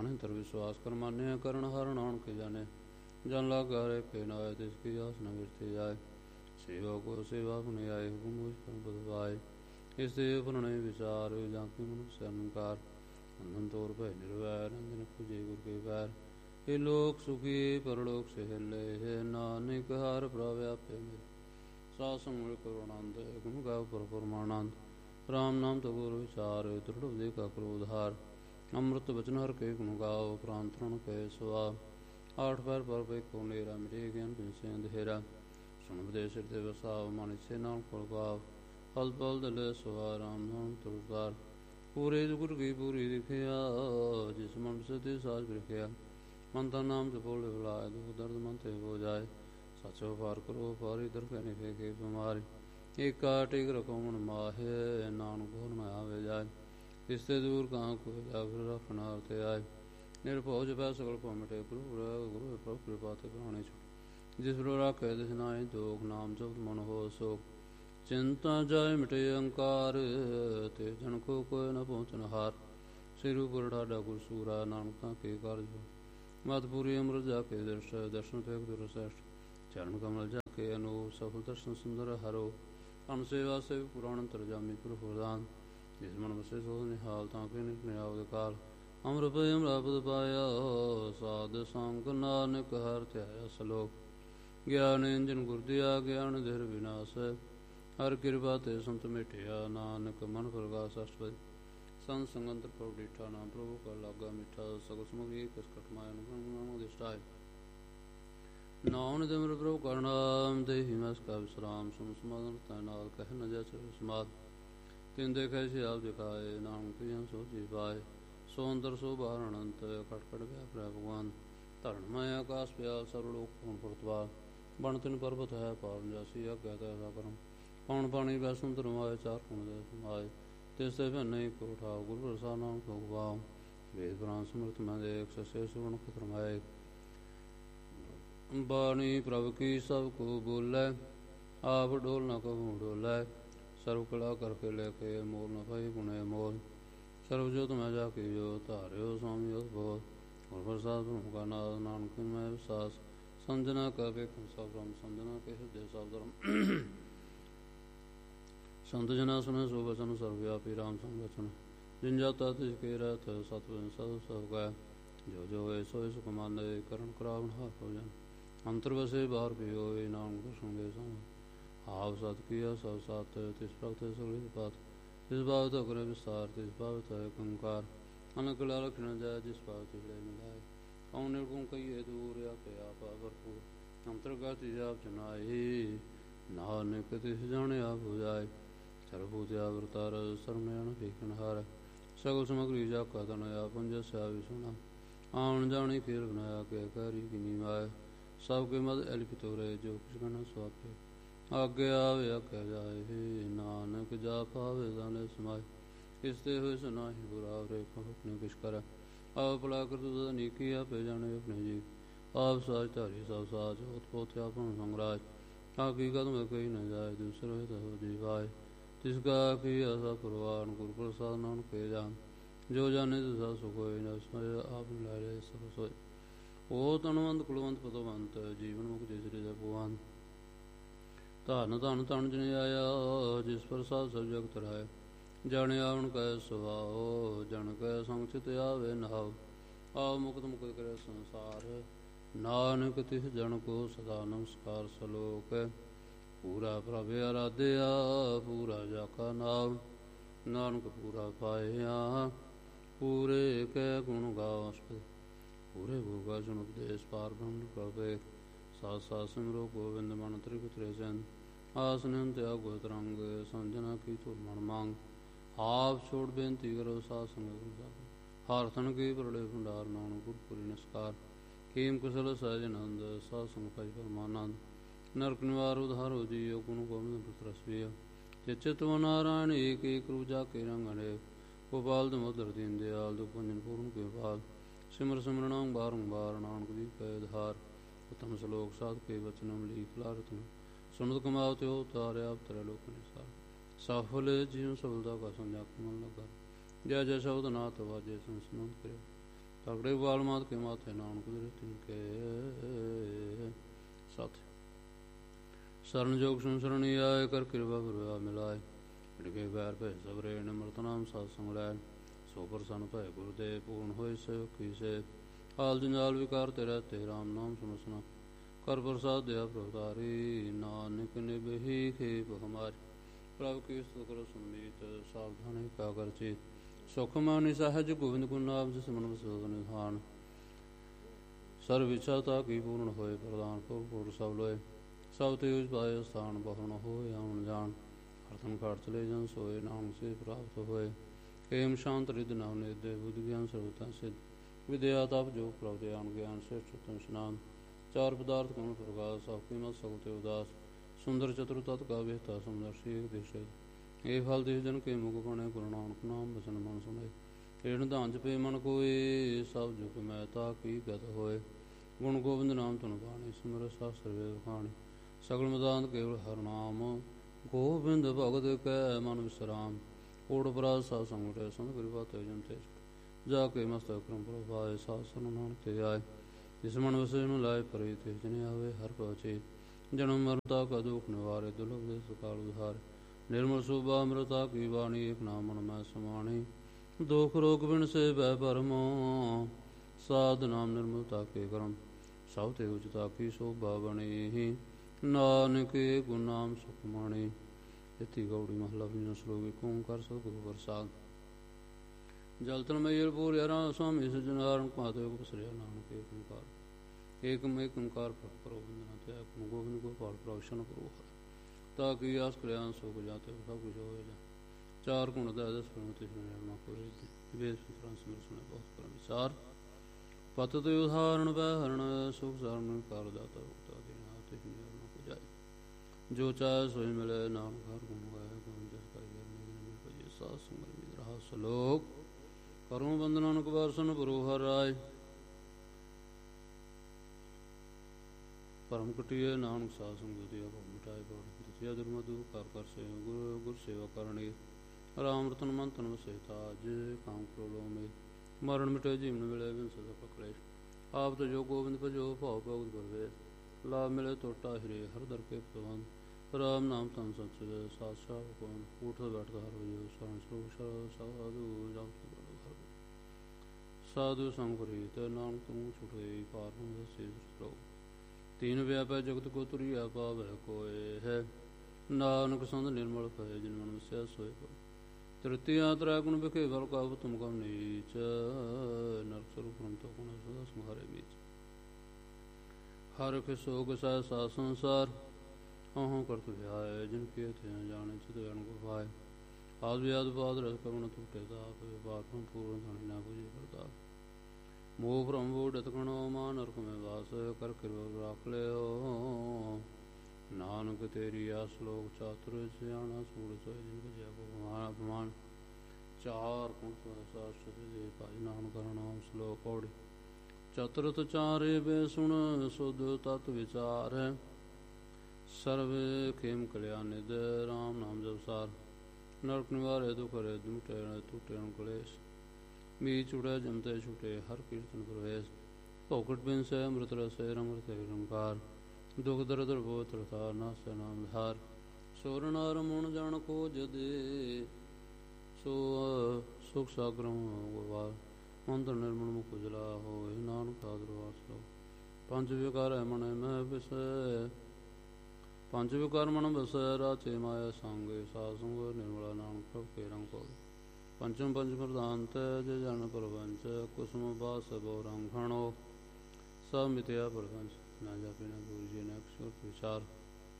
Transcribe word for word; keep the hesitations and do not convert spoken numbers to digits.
प्राणे तर विश्वास कर मान्य करण हर नानक जाने जन लाग रे के नाय तिसकी आस न विरती जाए सेवा को सेवा पुण्य आए हुकुम बदवाए इससे प्रणय विचार जाकी मनुष्य अहंकार बंधन तोर भय निर्वैर रंजन पूजे गुर के पैर हे लोक सुखी परलोक से हिले हे नानक हर प्रव्याप्य मेरे सासंग करुणानंद गुण गाव पर परमानंद राम नाम तो गुरु विचार दृढ़ दे का क्रोधार अमृत वचन हर के गुण गाओ प्रांतरण के सुआ आठ पैर पर पे को नेरा मिटे ज्ञान से अंधेरा सुन विदेश हृदय बसाव मानिक से नाम को गाव पल पल दले सुहा राम नाम तुरदार पूरे गुर की पूरी दिखिया जिस मन से ते साज रखिया मंत्र नाम से बोले बुलाए दुख दर्द मन ते हो जाए सचो पार करो पारी दर कहने फेंके बीमारी एक काट एक रखो मन माहे नानक घोर में आवे जाए इससे दूर कहाँ को जागर रखना ते आए निरभोज पै सकल पमटे गुरु गुरु प्रभु कृपा ते प्राणी छुट जिस प्रभु राखे तिस नाहि दोख नाम जप मन हो शोक चिंता जाय मिटे अहंकार ते जन को कोय न पहुँचन हार सिर ऊपर ढाडा गुर सूरा नानकता के कार्य मातपुरी अमृत जाके दर्श दर्शन फेंक दुर श्रेष्ठ चरण कमल जाके अनूप सफल दर्शन सुंदर हरो अन सेवा से पुराण तरजामी प्रदान जिस मन बसे सो निहाल ताके निकल काल अमर पे अमरापद पाया साध सांग नानक हर त्याया सलोक ज्ञान इंजन गुर दिया ज्ञान धीर विनाश हर कृपा ते संत मिठिया नानक मन प्रकाश अष्टपदी संत संगंतर प्रभु डिठा नाम प्रभु का लागा मिठा सगल समग्री कस कटमाय नाउन दिमर प्रभु का नाम देहि मस का विश्राम सुन समाधन तैनाल कह न जैसे समाध तीन देखे से आप दिखाए नाम क्रियन सो जी पाए सो अंतर सो बाहर अनंत खटखट व्याप भगवान तरणमय आकाश प्याल सर्वलोक पूर्ण प्रतवाल बण तिन पर्वत है पावन जासी अज्ञात ऐसा करम पौन पानी वै सुंदर माए चार गुण दे समाए तिससे फिर नहीं को उठाओ गुरु प्रसाद नाम को उगाओ वेद पुराण स्मृत में देख ससे सुवर्ण खतरमाए बाणी प्रभु की सब को बोले आप डोल न कहूँ डोले सर्व कला करके लेके मोल न पाई गुणे मोल सर्वजोत में जाके जो तारे स्वामी बोध और प्रसाद ब्रह्म का नाद नानक में विश्वास संजना का बेखम सब ब्रह्म संजना के हृदय सब धर्म संत जना सुने सो वचन सर्वव्यापी राम संगचन जिन जाता तिसके रथ सत्व सद सब गया जो जो है सो सुख मान करण करावन हाथ हो जन अंतर बसे बाहर भी हो नाम दर्शन दे सम आप सत किया सब सात तिस प्राप्त सगल पात तिस भाव तो करे विस्तार तिस भाव तो कंकार अनक लाल खिण जाय जिस भाव तिले मिलाए कौन निर्गुण कहिए दूर या पे आप भरपूर अंतर्गत आप जनाए नानक तिस जाने आप हो जाए सर्वभूत आवृतार सर्वनयन भीखनहार सगल समग्री जा का तनया पुंज स्या विष्णु आन जानी फिर बनाया के करी की निमाय सबके मद अलिपित हो रहे जो कुछ करना स्वापे आगे आवे आगे जाए हे नानक जा पावे जाने समाय इससे हुए सुना ही बुरा रे अपने कुछ कर आप पला कर तुझा नीकी आप जाने अपने जी आप साज तारी सब साज उत्पोत अपन संग्राज आकी कदम कहीं न जाए दूसरे तो जीवाय जिसका की आशा पुरवान गुरु प्रसाद नानक के जान जो जाने तुझा सुखोय न समय आप लाले सब सोय ओ तनवंत कुलवंत पदवंत जीवन मुक्त श्री भगवान धन धन तन जन आया जिस प्रसाद सब जग तराय जाने आवन कह सुभाओ जन कह संचित आवे नाव आव मुक्त मुक्त करे संसार नानक तिस जन को सदा नमस्कार सलोक पूरा प्रभु आराध्या पूरा जाका नाम नानक पूरा पाया पूरे कै गुण गाओ पूरे भोगा सुन उपदेश पार ब्रह्म प्रभे साथ साथ सिमरो गोविंद मन त्रिपुत्र जन आसन त्याग तरंग संजना की तो मन मांग आप छोड़ बेनती करो सासंग हारथन की प्रलय भंडार नानक गुरपुरी नस्कार खेम कुशल सहजनंद सासंग पज परमानंद नरक निवार उधारो जियो गुण गोविंद पुत्रस्वीय चित्व नारायण एक एक रूजा के रंग अनेक गोपाल दमोदर दीन दयाल दुपंजन पूर्ण के पाल सिमर सिमरणांग बारंबार नानक दी कैधार उत्तम श्लोक साध के वचनम लीफला रत्न सुनत कमावते हो तारे आप त्रैलोक निसार सफल जीवन सफलता का संज्ञा कमल लगा जय जय शब्द नाथ वाजे संस्मरण करे ਤਗੜੇ ਵਾਲ ਮਾਤ ਕੇ ਮਾਥੇ ਨਾਨਕ ਦਿਰਤੀ ਕੇ ਸਤ ਸਰਨ ਜੋਗ ਸੁਨ ਸਰਣੀ ਆਏ ਕਰ ਕਿਰਪਾ ਗੁਰਵਾ ਮਿਲਾਏ ਢਿਗੇ ਵੈਰ ਭੈ ਸਬਰੇ ਨਿਮਰਤ ਨਾਮ ਸਾਧ ਸੰਗ ਲੈ ਸੋ ਪ੍ਰਸੰਨ ਭੈ ਗੁਰਦੇਵ ਪੂਰਨ ਹੋਏ ਸੇ ਕੀ ਸੇ ਹਾਲ ਜੰਜਾਲ ਵਿਕਾਰ ਤੇਰਾ ਤੇ ਰਾਮ ਨਾਮ ਸੁਨ ਸੁਨਾ ਕਰ ਪ੍ਰਸਾਦ ਦਿਆ ਪ੍ਰਭਤਾਰੀ ਨਾਨਕ ਨਿਬਹੀ ਖੇਪ ਹਮਾਰੀ ਪ੍ਰਭ ਕੀ ਸਤਿ ਕਰੋ ਸੁਨਮੀਤ ਸਾਵਧਾਨੀ ਕਾ ਕਰ ਚੇਤ ਸੁਖ ਮਾਨੀ ਸਹਿਜ ਗੋਬਿੰਦ ਗੁਣ ਨਾਮ ਜਿਸ ਮਨ ਵਸੋਗ ਨਿਧਾਨ ਸਰਵ ਇੱਛਾ ਤਾ ਕੀ ਪੂਰਨ ਹੋਏ ਪ੍ਰਦਾਨ ਪੁਰ ਪੁਰ ਸਭ ਲੋਏ ਸਭ ਤੇ ਉਸ ਪਾਏ ਸਥਾਨ ਬਹੁਣ ਹੋਏ ਆਉਣ ਜਾਣ ਹਰਤਨ ਘਾਟ ਚਲੇ ਜਨ ਸੋਏ ਨਾਮ ਸੇ ਪ੍ਰਾਪਤ ਹੋਏ ਏਮ ਸ਼ਾਂਤ ਰਿਦ ਨਾਮ ਨੇ ਦੇ ਬੁੱਧ ਗਿਆਨ ਸਰਵਤਾ ਸਿਧ ਵਿਦਿਆ ਤਪ ਜੋ ਪ੍ਰਭ ਦੇ ਆਨ ਗਿਆਨ ਸ੍ਰੇਸ਼ਟ ਤਨ ਇਸ਼ਨਾਨ ਚਾਰ ਪਦਾਰਥ ਕਮ ਪ੍ਰਕਾਸ਼ ਸਭ ਕੀਮਤ ਸਗਲ ਤੇ ਉਦਾਸ ਸੁੰਦਰ ਚਤੁਰ ਤਤ ਕਾ ਵੇਤਾ ਸਮਦਰਸ਼ੀ ਏਕ ਦਿਸ਼ੇ ਇਹ ਫਲ ਦੇ ਜਨ ਕੇ ਮੁਖ ਬਣੇ ਗੁਰੂ ਨਾਨਕ ਨਾਮ ਬਚਨ ਮਨ ਸੁਣੇ ਏਣ ਧਾਂਜ ਪੇ ਮਨ ਕੋਏ ਸਭ ਜੁਗ ਮੈਂ ਤਾ ਕੀ ਗਤ ਹੋਏ ਗੁਣ ਗੋਬਿੰਦ ਨਾਮ ਧੁਨ ਬਾਣੀ ਸਿਮਰ ਸਾਸਤਰ ਵੇਦ ਖਾਣੀ ਸਗਲ ਮਦਾਨ ਕੇਵਲ ਹਰ ਨਾਮ ਗੋਬਿੰਦ ਭਗਤ ਕੈ ਮਨ ਵਿਸਰਾਮ ਕੋੜ ਅਪਰਾਧ ਸਾਧ ਸੰਗ ਰੇ ਸੰਤ ਕਿਰਪਾ ਤੇ ਜਨ ਤੇ ਜਾ ਕੇ ਮਸਤਕ ਕਰਮ ਪ੍ਰਭਾਏ ਸਾਧ ਸੰਗ ਨਾਨਕ ਤੇ ਆਏ ਜਿਸ ਮਨ ਵਸੇ ਨੂੰ ਲਾਏ ਪਰੇ ਤੇ ਜਨੇ ਆਵੇ ਹਰ ਪਹੁੰਚੇ ਜਨਮ ਮਰਤਾ ਕਾ ਦੁਖ ਨਿਵਾਰੇ ਦੁਲਭ ਦੇ ਸੁਕਾਲ ਉਧਾਰ ਨਿਰਮਲ ਸੁਭਾ ਅੰਮ੍ਰਿਤਾ ਕੀ ਬਾਣੀ ਇੱਕ ਨਾਮ ਮਨ ਮੈਂ ਸਮਾਣੀ ਦੁਖ ਰੋਗ ਬਿਨ ਸੇ ਬੈ ਪਰਮੋ ਸਾਧ ਨਾਮ ਨਿਰਮਲਤਾ ਕੇ ਕਰਮ ਸਭ ਤੇ ਉਚਤਾ ਕੀ ਸੋਭਾ ਬਣੀ ਨਾਨਕੇ ਗੁਣ ਨਾਮ ਸੁਖ ਮਾਣੀ ਇਤੀ ਗੌੜੀ ਮਹਲਾ ਪੰਜਵਾਂ ਸ਼ਲੋਕ ਏਕ ਓੰਕਾਰ ਸਤਿਗੁਰੂ ਪ੍ਰਸਾਦ ਜਲ ਤਨ ਮਈਲ ਪੂਰ ਯਾਰਾ ਸੁਆਮੀ ਸਜਨਾਰਨ ਪਾਤੇ ਉਪਸਰਿਆ ਨਾਨਕ ਏਕ ਓੰਕਾਰ ਏਕਮ ਏਕ ਓੰਕਾਰ ਪ੍ਰਭੂ ਵੰਦਨਾ ਤੇ ਆਪ ਗੋਬਿੰਦ ਗੋਪਾਲ ਪ੍ਰਵਸ਼ਨ ਕਰੋ ਤਾ ਕੀ ਆਸ ਕਰਿਆ ਸੋਗ ਜਾਤੇ ਸਭ ਕੁਝ ਹੋਏ ਜਾ ਚਾਰ ਗੁਣ ਦਾ ਦਸ ਪ੍ਰਮਤੀ ਸੁਣਿਆ ਕੋਈ ਵੇਦ ਸੁਤਰਾਂ ਸਮਰ ਸੁਣੇ ਬਹੁਤ ਪਰਮ ਵਿਚਾਰ ਪਤ ਤੇ ਉਦਾਹਰਣ ਵਹਿਰਣ ਸੁਖ ਸਰਨ ਕਰ ਦਾਤਾ ਉਕਤਾ ਦੇਣਾ ਤੇ ਨਿਰਣਾ ਕੋ ਜਾਏ ਜੋ ਚਾਹੇ ਸੋਈ ਮਿਲੇ ਨਾਮ ਘਰ ਗੁਣ ਗਾਏ ਗੁਣ ਜਸ ਕਾ ਗਿਰਨੇ ਭਜੇ ਸਾਧ ਸੁਮਰ ਮਿ ਰਹਾ ਸਲੋਕ ਕਰਮ ਬੰਦਨਾਂ ਨੂੰ ਕਬਰਸਨ ਗੁਰੂ ਹਰ ਰਾਏ ਪਰਮ ਕਟਿਏ ਨਾਨਕ ਸਾਧ ਸੰਗਤ ਦੀ ਆਪ ਮਿਟਾਏ ਪੜ ਦਿੱਤਿਆ ਦੁਰਮਦੁ ਕਰ ਕਰ ਸੇ ਗੁਰ ਗੁਰ ਸੇਵਾ ਕਰਨੀ ਰਾਮ ਰਤਨ ਮਨ ਤਨ ਵਸੇ ਤਾਜ ਕਾਮ ਕ੍ਰੋਲੋ ਮੇ ਮਰਨ ਮਿਟੇ ਜੀਵਨ ਮਿਲੇ ਬਿਨ ਸਦਾ ਪਕਲੇਸ਼ ਆਪ ਤੋ ਜੋ ਗੋਬਿੰਦ ਭਜੋ ਭਾਉ ਭਗਤ ਪਰਵੇ ਲਾਭ ਮਿਲੇ ਟੋਟਾ ਹਿਰੇ ਹਰ ਦਰ ਕੇ ਪ੍ਰਬੰਧ ਰਾਮ ਨਾਮ ਤਨ ਸਚ ਸਾਧ ਸਾਹ ਕੋਨ ਉਠ ਬੈਠਦਾ ਹਰ ਵਜੋ ਸਰਨ ਸਰੂਪ ਸਾਧੂ ਜਪ ਹਰ ਸਾਧੂ ਸੰਗ ਪ੍ਰੀਤ ਨਾਨਕ ਤੂੰ ਛੁਟੇ ਪਾਰ ਨੂੰ ਦਸੇ ਸਰੋ ਤੀਨ ਵਿਆਪੈ ਜਗਤ ਕੋ ਤੁਰਿਆ ਪਾਵੈ ਕੋਏ ਹੈ ਨਾਨਕ ਸੰਤ ਨਿਰਮਲ ਭਏ ਜਿਨ ਮਨ ਵਸਿਆ ਸੋਏ ਕੋ ਤ੍ਰਿਤੀਆ ਤ੍ਰੈ ਗੁਣ ਵਿਖੇ ਬਲ ਕਾਬੂ ਤੁਮ ਕਮ ਨੀਚ ਨਰਕ ਸਰੂਪ ਰੰਤੋ ਗੁਣ ਸਦਾ ਸੰਹਾਰੇ ਵਿੱਚ ਹਰ ਕੇ ਸੋਗ ਸਾ ਸਾ ਸੰਸਾਰ ਅਹੰ ਕਰਤ ਵਿਆਏ ਜਿਨ ਕੇ ਥੇ ਜਾਣੇ ਚਿਤ ਅਨ ਕੋ ਭਾਏ ਆਦ ਵਿਆਦ ਬਾਦ ਰਸ ਕਰੁਣ ਟੂਟੇ ਤਾਪ ਬਾਤਮ ਪੂਰਨ ਧਣੀ ਨਾ ਬੁਝੇ ਕਰਤਾ ਮੋਹ ਭ੍ਰਮ ਬੋੜਤ ਕਣੋ ਮਾਨ ਨਰਕ ਮੈਂ ਵਾਸ ਕਰ ਕਿਰਪਾ ਰੱਖ ਲਿਓ ਨਾਨਕ ਤੇਰੀ ਆਸ ਲੋਕ ਚਾਤੁਰ ਸਿਆਣਾ ਸੂੜ ਸੋਇ ਜਿਨ ਭਜਿਆ ਭਗਵਾਨ ਅਪਮਾਨ ਚਾਰ ਕੁੰਤ ਸਾਸਤ ਦੇ ਭਾਈ ਨਾਨਕ ਨਾਮ ਸ਼ਲੋਕ ਪੌੜੀ ਚਤੁਰਤ ਚਾਰੇ ਬੇ ਸੁਣ ਸੁਧ ਤਤ ਵਿਚਾਰ ਸਰਵ ਖੇਮ ਕਲਿਆਣ ਨਿਦ ਰਾਮ ਨਾਮ ਜਪਸਾਰ ਨਰਕ ਨਿਵਾਰੇ ਦੁਖ ਰੇ ਦੁਟੇ ਟੂਟੇ ਕਲੇਸ਼ ਮੀ ਚੁੜਾ ਜਮਤੇ ਛੁਟੇ ਹਰ ਕੀਰਤਨ ਪ੍ਰਵੇਸ਼ ਭੌਕਟ ਬਿਨ ਸੇ ਅੰਮ੍ਰਿਤ ਰਸੇ ਅੰਮ੍ਰਿਤ ਰੰਕਾਰ ਦੁਖ ਦਰਦ ਰਬੋ ਤਰਤਾਰ ਨਾਸ ਨਾਮ ਧਾਰ ਸੋਰ ਨਾਰ ਮੁਣ ਜਾਣ ਖੋਜ ਦੇ ਸੋ ਸੁਖ ਸਾਗਰਮ ਗੋਵਾਰ ਮੰਦਰ ਨਿਰਮਲ ਮੁਖ ਉਜਲਾ ਹੋਏ ਨਾਨਕ ਆਦਰ ਵਾਸੋ ਪੰਜ ਵਿਕਾਰ ਮਨ ਮੈਂ ਵਿਸੈ ਪੰਜ ਵਿਕਾਰ ਮਨ ਵਿਸੈ ਰਾਚੇ ਮਾਇਆ ਸੰਗੇ ਸਾਧ ਸੰਗ ਨਿਰਮਲਾ ਨਾਨਕ ਪ੍ਰਭ ਕੇ ਰੰਗ ਕੋ ਪੰਚਮ ਪੰਚ ਪ੍ਰਧਾਨ ਤੈ ਜੇ ਜਨ ਪ੍ਰਵੰਚ ਕੁਸਮ ਬਾਸ ਬੋ ਰੰਗ ਖਣੋ ਸਭ ਮਿਤਿਆ ਪ੍ਰਵੰਚ ਨਾ ਜਾਪੇ ਨਾ ਗੁਰੂ ਜੀ ਨੇ ਅਕਸ਼ਰ ਵਿਚਾਰ